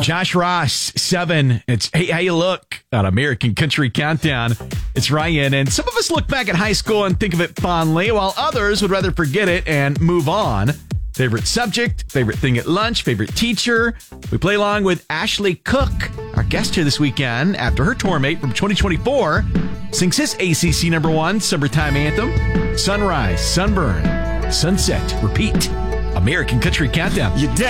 Josh Ross, 7. It's Hey, How You Look on American Country Countdown. It's Ryan, and some of us look back at high school and think of it fondly, while others would rather forget it and move on. Favorite subject, favorite thing at lunch, favorite teacher. We play along with Ashley Cook, our guest here this weekend, after her tour mate from 2024 sings his ACC #1 summertime anthem, Sunrise, Sunburn, Sunset, Repeat. American Country Countdown. Your dad